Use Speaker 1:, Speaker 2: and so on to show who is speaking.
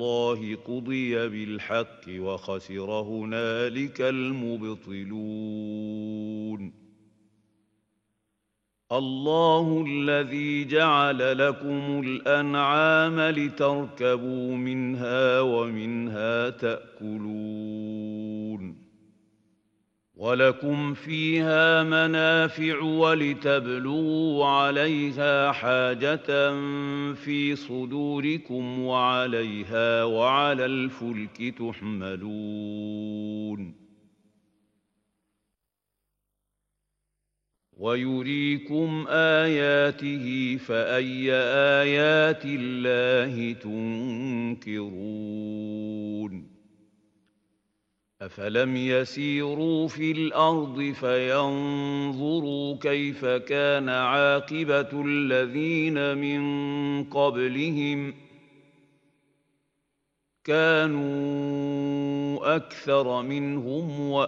Speaker 1: الله قضي بالحق وخسر هنالك المبطلون. الله الذي جعل لكم الأنعام لتركبوا منها ومنها تأكلون ولكم فيها منافع ولتبلغوا عليها حاجة في صدوركم وعليها وعلى الفلك تحملون. ويريكم آياته فأي آيات الله تنكرون. أفلم يسيروا في الأرض فينظروا كيف كان عاقبة الذين من قبلهم كانوا أكثر منهم